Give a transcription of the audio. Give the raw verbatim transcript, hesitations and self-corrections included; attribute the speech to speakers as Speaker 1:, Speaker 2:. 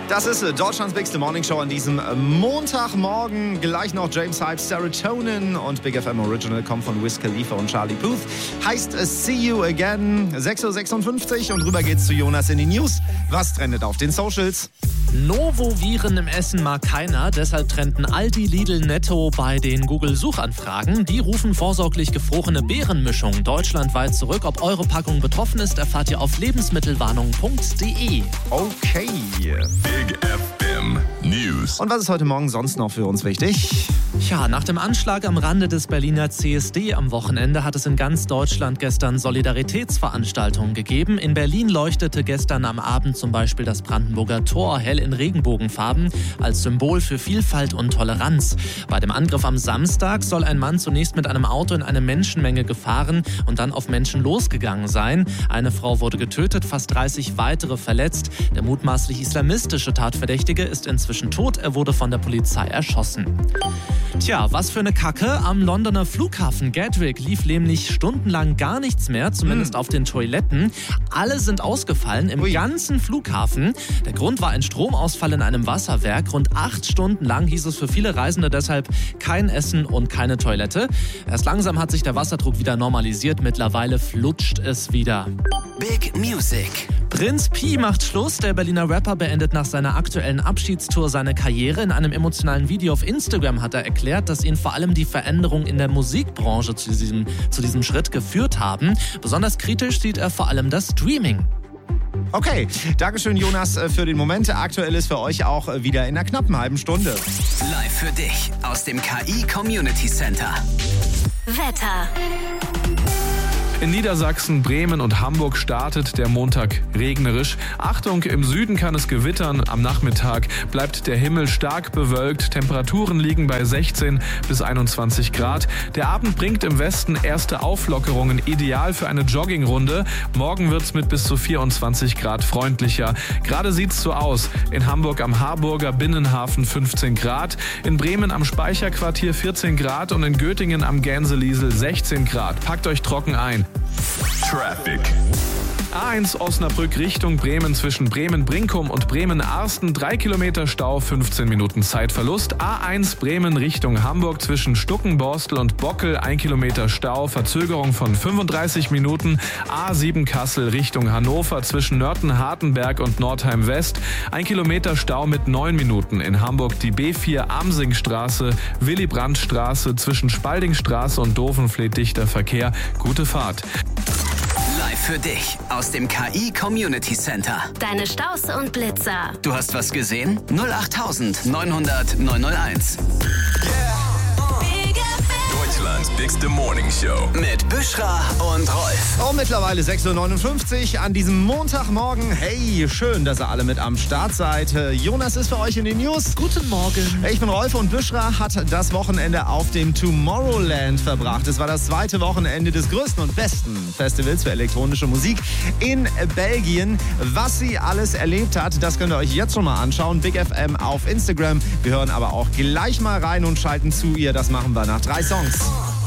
Speaker 1: Das ist Deutschlands Bigste Morning Show an diesem Montagmorgen. Gleich noch James Hypes Serotonin und Big F M Original kommt von Wiz Khalifa und Charlie Puth. Heißt See You Again. sechs Uhr sechsundfünfzig und rüber geht's zu Jonas in die News. Was trendet auf den Socials?
Speaker 2: Novoviren im Essen mag keiner, deshalb trennten Aldi, Lidl, Netto bei den Google-Suchanfragen. Die rufen vorsorglich gefrorene Beerenmischung deutschlandweit zurück. Ob eure Packung betroffen ist, erfahrt ihr auf lebensmittelwarnung punkt de.
Speaker 1: Okay.
Speaker 3: Big F M News.
Speaker 1: Und was ist heute Morgen sonst noch für uns wichtig?
Speaker 2: Ja, nach dem Anschlag am Rande des Berliner C S D am Wochenende hat es in ganz Deutschland gestern Solidaritätsveranstaltungen gegeben. In Berlin leuchtete gestern am Abend zum Beispiel das Brandenburger Tor hell in Regenbogenfarben als Symbol für Vielfalt und Toleranz. Bei dem Angriff am Samstag soll ein Mann zunächst mit einem Auto in eine Menschenmenge gefahren und dann auf Menschen losgegangen sein. Eine Frau wurde getötet, fast dreißig weitere verletzt. Der mutmaßlich islamistische Tatverdächtige ist inzwischen tot. Er wurde von der Polizei erschossen. Tja, was für eine Kacke. Am Londoner Flughafen Gatwick lief nämlich stundenlang gar nichts mehr, zumindest hm. auf den Toiletten. Alle sind ausgefallen im Ui. ganzen Flughafen. Der Grund war ein Stromausfall in einem Wasserwerk. Rund acht Stunden lang hieß es für viele Reisende deshalb kein Essen und keine Toilette. Erst langsam hat sich der Wasserdruck wieder normalisiert. Mittlerweile flutscht es wieder.
Speaker 3: Big Music.
Speaker 2: Prinz Pi macht Schluss. Der Berliner Rapper beendet nach seiner aktuellen Abschiedstour seine Karriere. In einem emotionalen Video auf Instagram hat er erklärt, dass ihn vor allem die Veränderungen in der Musikbranche zu diesem, zu diesem Schritt geführt haben. Besonders kritisch sieht er vor allem das Streaming.
Speaker 1: Okay, Dankeschön Jonas für den Moment. Aktuell ist für euch auch wieder in einer knappen halben Stunde.
Speaker 3: Live für dich aus dem K I Community Center.
Speaker 4: Wetter.
Speaker 5: In Niedersachsen, Bremen und Hamburg startet der Montag regnerisch. Achtung, im Süden kann es gewittern. Am Nachmittag bleibt der Himmel stark bewölkt. Temperaturen liegen bei sechzehn bis einundzwanzig Grad. Der Abend bringt im Westen erste Auflockerungen, ideal für eine Joggingrunde. Morgen wird es mit bis zu vierundzwanzig Grad freundlicher. Gerade sieht es so aus. In Hamburg am Harburger Binnenhafen fünfzehn Grad. In Bremen am Speicherquartier vierzehn Grad und in Göttingen am Gänseliesel sechzehn Grad. Packt euch trocken ein.
Speaker 3: Traffic.
Speaker 5: A eins Osnabrück Richtung Bremen zwischen Bremen-Brinkum und Bremen-Arsten. drei Kilometer Stau, fünfzehn Minuten Zeitverlust. A eins Bremen Richtung Hamburg zwischen Stuckenborstel und Bockel. ein Kilometer Stau, Verzögerung von fünfunddreißig Minuten. A sieben Kassel Richtung Hannover zwischen Nörten-Hartenberg und Nordheim-West. ein Kilometer Stau mit neun Minuten. In Hamburg die B vier Amsingstraße, Willy-Brandt-Straße zwischen Spaldingstraße und Dovenfleet dichter Verkehr. Gute Fahrt.
Speaker 3: Live für dich aus dem K I Community Center.
Speaker 4: Deine Staus und Blitzer.
Speaker 3: Du hast was gesehen? null acht neun null null neun null eins. Deutschlands Bigste Morning Show mit Büschra und Rolf.
Speaker 1: Oh, mittlerweile sechs Uhr neunundfünfzig an diesem Montagmorgen. Hey, schön, dass ihr alle mit am Start seid. Jonas ist für euch in den News.
Speaker 2: Guten Morgen.
Speaker 1: Ich bin Rolf und Büschra hat das Wochenende auf dem Tomorrowland verbracht. Es war das zweite Wochenende des größten und besten Festivals für elektronische Musik in Belgien. Was sie alles erlebt hat, das könnt ihr euch jetzt schon mal anschauen. Big F M auf Instagram. Wir hören aber auch gleich mal rein und schalten zu ihr. Das machen wir nach drei Songs.